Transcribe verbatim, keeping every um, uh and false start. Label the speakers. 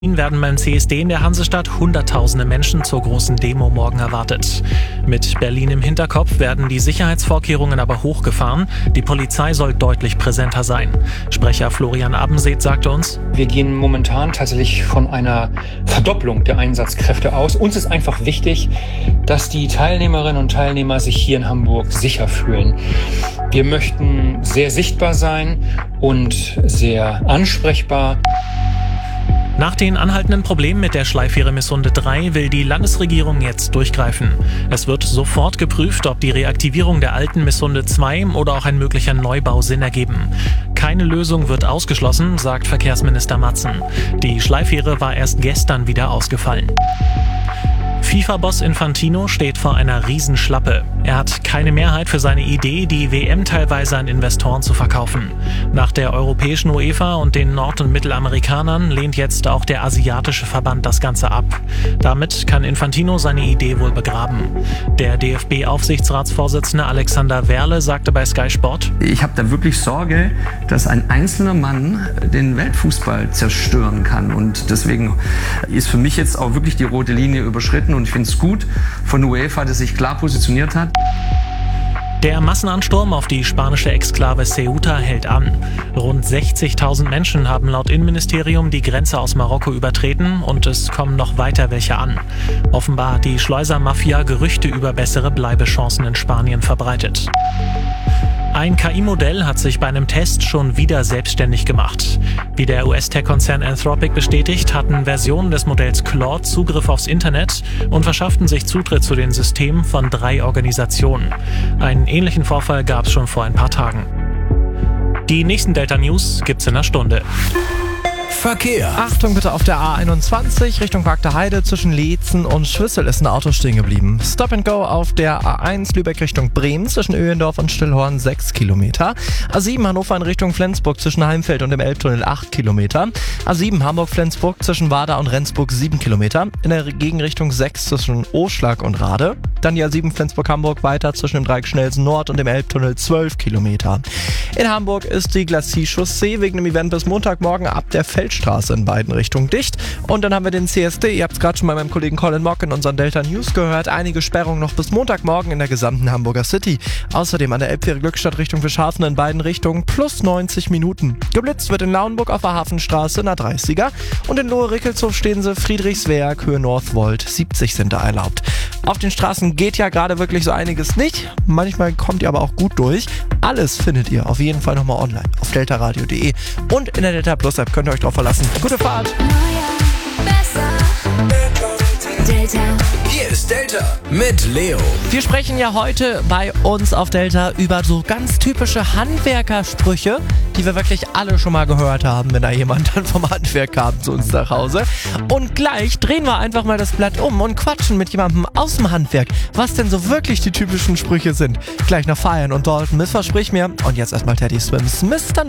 Speaker 1: Werden beim C S D in der Hansestadt Hunderttausende Menschen zur großen Demo morgen erwartet. Mit Berlin im Hinterkopf werden die Sicherheitsvorkehrungen aber hochgefahren. Die Polizei soll deutlich präsenter sein. Sprecher Florian Abenseet sagte uns:
Speaker 2: Wir gehen momentan tatsächlich von einer Verdopplung der Einsatzkräfte aus. Uns ist einfach wichtig, dass die Teilnehmerinnen und Teilnehmer sich hier in Hamburg sicher fühlen. Wir möchten sehr sichtbar sein und sehr ansprechbar.
Speaker 1: Nach den anhaltenden Problemen mit der Schleifähre Missunde drei will die Landesregierung jetzt durchgreifen. Es wird sofort geprüft, ob die Reaktivierung der alten Missunde zwei oder auch ein möglicher Neubau Sinn ergeben. Keine Lösung wird ausgeschlossen, sagt Verkehrsminister Matzen. Die Schleifähre war erst gestern wieder ausgefallen. FIFA-Boss Infantino steht vor einer Riesenschlappe. Er hat keine Mehrheit für seine Idee, die W M teilweise an Investoren zu verkaufen. Nach der europäischen UEFA und den Nord- und Mittelamerikanern lehnt jetzt auch der asiatische Verband das Ganze ab. Damit kann Infantino seine Idee wohl begraben. Der D F B-Aufsichtsratsvorsitzende Alexander Werle sagte bei Sky Sport:
Speaker 3: Ich habe da wirklich Sorge, dass ein einzelner Mann den Weltfußball zerstören kann. Und deswegen ist für mich jetzt auch wirklich die rote Linie überschritten. Und ich finde es gut von UEFA, dass sich klar positioniert hat.
Speaker 1: Der Massenansturm auf die spanische Exklave Ceuta hält an. Rund sechzigtausend Menschen haben laut Innenministerium die Grenze aus Marokko übertreten und es kommen noch weiter welche an. Offenbar hat die Schleusermafia Gerüchte über bessere Bleibechancen in Spanien verbreitet. Ein K I-Modell hat sich bei einem Test schon wieder selbstständig gemacht. Wie der U S-Tech-Konzern Anthropic bestätigt, hatten Versionen des Modells Claude Zugriff aufs Internet und verschafften sich Zutritt zu den Systemen von drei Organisationen. Einen ähnlichen Vorfall gab es schon vor ein paar Tagen. Die nächsten Delta News gibt's in einer Stunde.
Speaker 4: Verkehr.
Speaker 5: Achtung bitte auf der A einundzwanzig Richtung Wagter Heide. Zwischen Leetzen und Schwissel ist ein Auto stehen geblieben. Stop and Go auf der A eins Lübeck Richtung Bremen zwischen Öhendorf und Stillhorn sechs Kilometer. A sieben Hannover in Richtung Flensburg zwischen Heimfeld und dem Elbtunnel acht Kilometer. A sieben Hamburg-Flensburg zwischen Wada und Rendsburg sieben Kilometer. In der Gegenrichtung sechs zwischen Oschlag und Rade. Dann die A sieben Flensburg-Hamburg weiter zwischen dem Dreieck Schnellsen Nord und dem Elbtunnel zwölf Kilometer. In Hamburg ist die Glacis-Chaussee wegen dem Event bis Montagmorgen ab der Feldstraße in beiden Richtungen dicht. Und dann haben wir den C S D, ihr habt es gerade schon bei meinem Kollegen Colin Mock in unseren Delta News gehört, einige Sperrungen noch bis Montagmorgen in der gesamten Hamburger City. Außerdem an der Elbfähre Glückstadt Richtung Fischhafen in beiden Richtungen plus neunzig Minuten. Geblitzt wird in Lauenburg auf der Hafenstraße in der dreißiger und in Lohe-Rickelshof stehen sie Friedrichswerk, Höhe Northvolt, siebzig sind da erlaubt. Auf den Straßen geht ja gerade wirklich so einiges nicht, manchmal kommt ihr aber auch gut durch. Alles findet ihr auf jeden Fall nochmal online auf delta radio punkt de und in der Delta Plus App könnt ihr euch drauf verlassen. Gute Fahrt!
Speaker 4: Delta. Hier ist Delta mit Leo.
Speaker 5: Wir sprechen ja heute bei uns auf Delta über so ganz typische Handwerkersprüche, die wir wirklich alle schon mal gehört haben, wenn da jemand dann vom Handwerk kam zu uns nach Hause. Und gleich drehen wir einfach mal das Blatt um und quatschen mit jemandem aus dem Handwerk, was denn so wirklich die typischen Sprüche sind. Gleich nach Feiern und Dalton, Miss versprich mir. Und jetzt erstmal Teddy Swims, Mister